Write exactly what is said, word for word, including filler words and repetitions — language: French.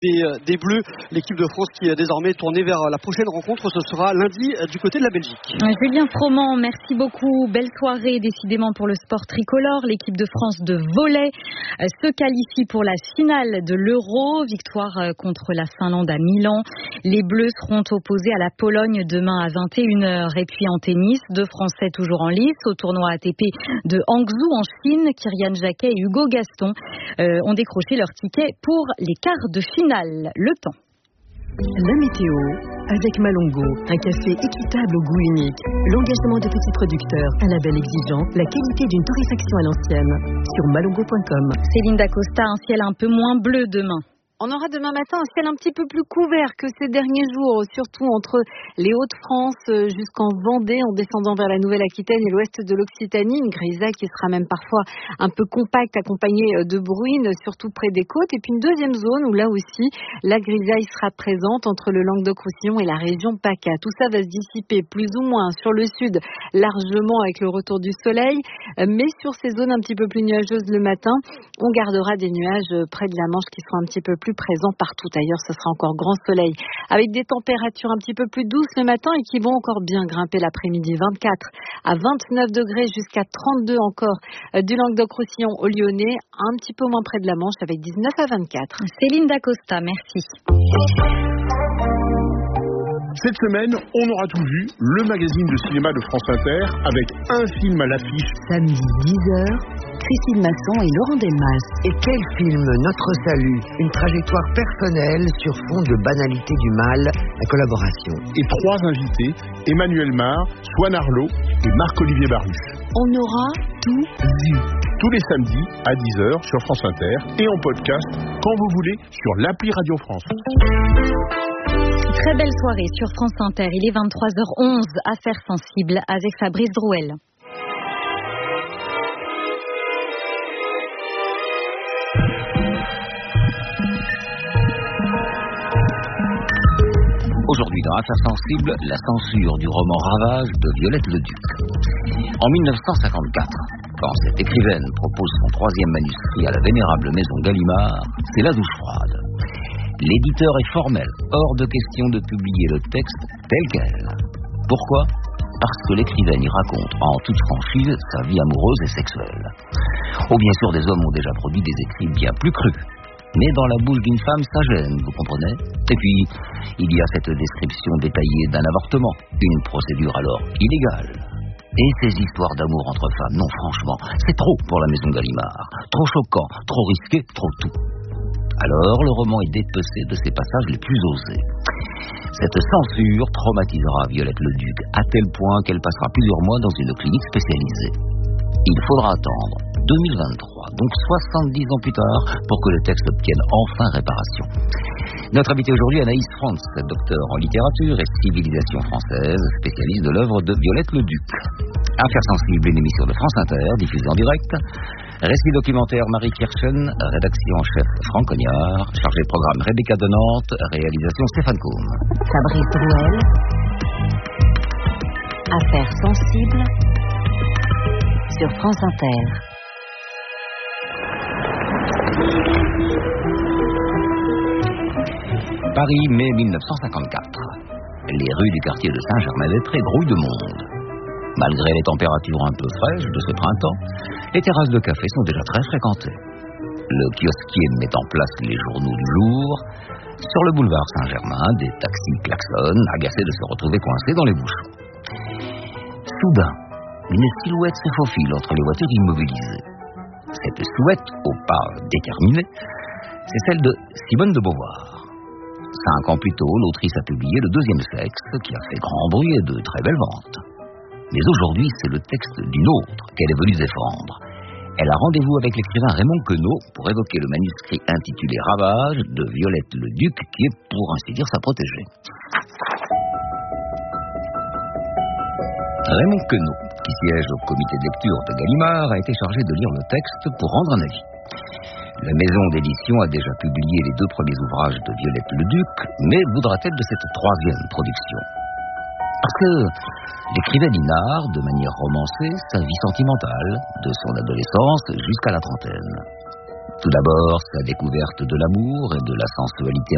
Des, des Bleus, l'équipe de France qui est désormais tournée vers la prochaine rencontre, ce sera lundi du côté de la Belgique. Julien Froment, merci beaucoup. Belle soirée décidément pour le sport tricolore. L'équipe de France de volley se qualifie pour la finale de l'Euro. Victoire contre la Finlande à Milan. Les Bleus seront opposés à la Pologne demain à vingt et une heures. Et puis en tennis, deux Français toujours en lice au tournoi A T P de Hangzhou en Chine. Kyrian Jacquet et Hugo Gaston euh, ont décroché leur ticket pour les quarts de finale. Le temps. La météo avec Malongo, un café équitable au goût unique, l'engagement de petits producteurs, un label exigeant, la qualité d'une torréfaction à l'ancienne. Sur malongo point com. Céline Dacosta, un ciel un peu moins bleu demain. On aura demain matin un ciel un petit peu plus couvert que ces derniers jours, surtout entre les Hauts-de-France jusqu'en Vendée, en descendant vers la Nouvelle-Aquitaine et l'ouest de l'Occitanie. Une grisaille qui sera même parfois un peu compacte, accompagnée de bruines, surtout près des côtes. Et puis une deuxième zone où là aussi, la grisaille sera présente entre le Languedoc-Roussillon et la région PACA. Tout ça va se dissiper plus ou moins sur le sud, largement avec le retour du soleil. Mais sur ces zones un petit peu plus nuageuses le matin, on gardera des nuages près de la Manche qui seront un petit peu plus présent partout. Ailleurs, ce sera encore grand soleil avec des températures un petit peu plus douces le matin et qui vont encore bien grimper l'après-midi. vingt-quatre à vingt-neuf degrés jusqu'à trente-deux encore du Languedoc-Roussillon au Lyonnais, un petit peu moins près de la Manche avec dix-neuf à vingt-quatre. Céline Dacosta, merci. Cette semaine, on aura tout vu, le magazine de cinéma de France Inter avec un film à l'affiche. Samedi dix heures, Christine Masson et Laurent Delmas. Et quel film, Notre Salut, une trajectoire personnelle sur fond de banalité du mal, la collaboration. Et trois invités, Emmanuel Mar, Swan Arlo et Marc-Olivier Baruch. On aura tout vu. Tous les samedis à dix heures sur France Inter et en podcast quand vous voulez sur l'appli Radio France. Très belle soirée sur France Inter. Il est vingt-trois heures onze. Affaires sensibles avec Fabrice Drouel. Aujourd'hui, dans Affaires sensibles, la censure du roman Ravage de Violette Leduc. En mille neuf cent cinquante-quatre, quand cette écrivaine propose son troisième manuscrit à la vénérable maison Gallimard, c'est la douche froide. L'éditeur est formel, hors de question de publier le texte tel quel. Pourquoi ? Parce que l'écrivaine y raconte en toute franchise sa vie amoureuse et sexuelle. Oh, bien sûr, des hommes ont déjà produit des écrits bien plus crus. Mais dans la bouche d'une femme, ça gêne, vous comprenez ? Et puis, il y a cette description détaillée d'un avortement, une procédure alors illégale. Et ces histoires d'amour entre femmes, non franchement, c'est trop pour la maison Gallimard. Trop choquant, trop risqué, trop tout. Alors, le roman est dépecé de ses passages les plus osés. Cette censure traumatisera Violette Leduc à tel point qu'elle passera plusieurs mois dans une clinique spécialisée. Il faudra attendre deux mille vingt-trois, donc soixante-dix ans plus tard, pour que le texte obtienne enfin réparation. Notre invité aujourd'hui, Anaïs Frantz, docteur en littérature et civilisation française, spécialiste de l'œuvre de Violette Leduc. Affaires sensibles, une émission de France Inter, diffusée en direct. Récit documentaire Marie Kirchen, rédaction en chef Franck Cognard, chargé de programme Rebecca de Nantes, réalisation Stéphane Combe. Fabrice Drouel. Affaires sensibles sur France Inter. Paris, mai mille neuf cent cinquante-quatre. Les rues du quartier de Saint-Germain-des-Prés grouillent de monde. Malgré les températures un peu fraîches de ce printemps, les terrasses de café sont déjà très fréquentées. Le kiosquier met en place les journaux du jour. Sur le boulevard Saint-Germain, des taxis klaxonnent, agacés de se retrouver coincés dans les bouchons. Soudain, une silhouette se faufile entre les voitures immobilisées. Cette silhouette, au pas déterminé, c'est celle de Simone de Beauvoir. Cinq ans plus tôt, l'autrice a publié Le Deuxième Sexe, qui a fait grand bruit et de très belles ventes. Mais aujourd'hui, c'est le texte d'une autre qu'elle est venue défendre. Elle a rendez-vous avec l'écrivain Raymond Queneau pour évoquer le manuscrit intitulé Ravage de Violette Leduc, qui est, pour ainsi dire, sa protégée. Raymond Queneau, qui siège au comité de lecture de Gallimard, a été chargé de lire le texte pour rendre un avis. La maison d'édition a déjà publié les deux premiers ouvrages de Violette Leduc, mais voudra-t-elle de cette troisième production ? Parce que l'écrivaine y narre, de manière romancée, sa vie sentimentale, de son adolescence jusqu'à la trentaine. Tout d'abord, sa découverte de l'amour et de la sensualité